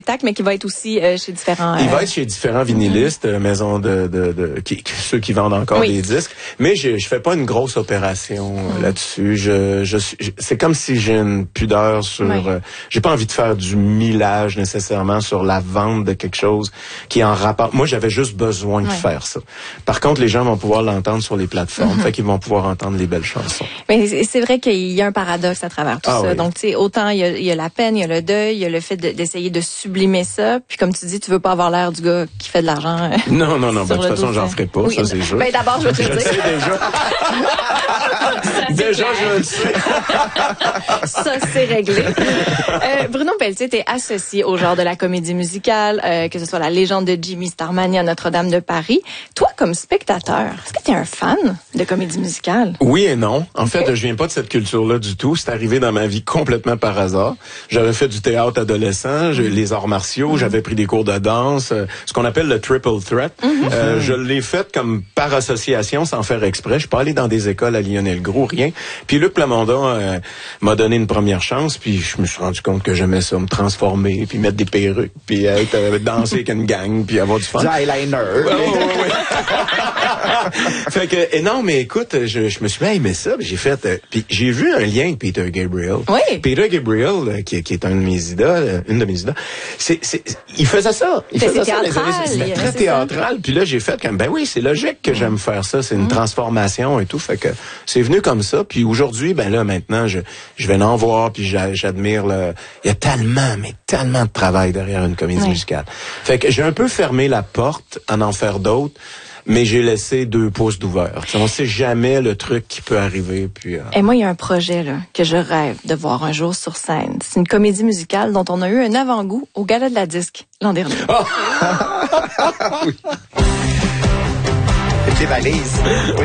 Mais qui va être aussi chez différents... Il va être chez différents vinylistes, maisons ceux qui vendent encore des disques. Mais je fais pas une grosse opération là-dessus. C'est comme si j'ai une pudeur sur... j'ai pas envie de faire du millage nécessairement sur la vente de quelque chose qui est en rapport... Moi, j'avais juste besoin de faire ça. Par contre, les gens vont pouvoir l'entendre sur les plateformes. Fait qu'ils vont pouvoir entendre les belles chansons. Mais c'est vrai qu'il y a un paradoxe à travers tout ça. Oui. Donc, tu sais, autant il y a la peine, il y a le deuil, il y a le fait d'essayer de sublimer ça. Puis comme tu dis, tu veux pas avoir l'air du gars qui fait de l'argent. Non. De toute façon, j'en ferai pas, ça c'est sûr. Ben d'abord, je veux te dire. Je le sais déjà. Déjà, je le sais. Ça, c'est réglé. Bruno Pelletier, t'es associé au genre de la comédie musicale, que ce soit la légende de Jimmy Starmania à Notre-Dame de Paris. Toi, comme spectateur, est-ce que t'es un fan de comédie musicale? Oui et non. En fait, je viens pas de cette culture-là du tout. C'est arrivé dans ma vie complètement par hasard. J'avais fait du théâtre adolescent, les arts martiaux, j'avais pris des cours de danse, ce qu'on appelle le triple threat. Je l'ai fait comme par association, sans faire exprès. Je suis pas allé dans des écoles à Lionel-Gros, rien. Puis Luc Plamondon m'a donné une première chance, puis je me suis rendu compte que j'aimais ça, me transformer, puis mettre des perruques, puis danser avec une gang, puis avoir du fun. Du eyeliner. Fait que, et non, mais écoute, je me suis aimé ça, puis j'ai fait, puis j'ai vu un lien avec Peter Gabriel. Oui. Peter Gabriel, qui est un de mes idoles, une de mes idoles, il faisait ça. Il faisait ça. C'était très théâtral. Puis là, j'ai fait comme, ben oui, c'est logique que j'aime faire ça. C'est une transformation et tout. Fait que c'est venu comme ça. Puis aujourd'hui, ben là, maintenant, je vais en voir, puis j'admire il y a tellement de travail derrière une comédie musicale. Fait que j'ai un peu fermé la porte à en faire d'autres. Mais j'ai laissé 2 pouces d'ouvert. On sait jamais le truc qui peut arriver. Puis, Et moi, il y a un projet là que je rêve de voir un jour sur scène. C'est une comédie musicale dont on a eu un avant-goût au Gala de la Disque l'an dernier. Oui. Tes valises.